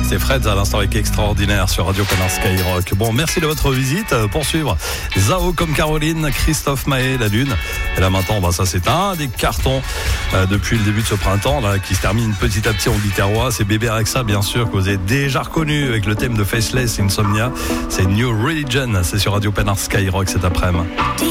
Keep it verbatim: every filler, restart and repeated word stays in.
C'est Fred à l'instant avec Extraordinaire sur Radio Canard Skyrock. Bon, merci de votre visite. Pour suivre, Zao comme Caroline, Christophe Maé, La Lune. Et là maintenant, bah, ça c'est un des cartons euh, depuis le début de ce printemps là, qui se termine petit à petit en Biterrois. C'est Bébé Rexha, bien sûr, que vous avez déjà reconnu avec le thème de Faceless Insomnia. C'est New Religion. C'est sur Radio Canard Skyrock cet après-midi.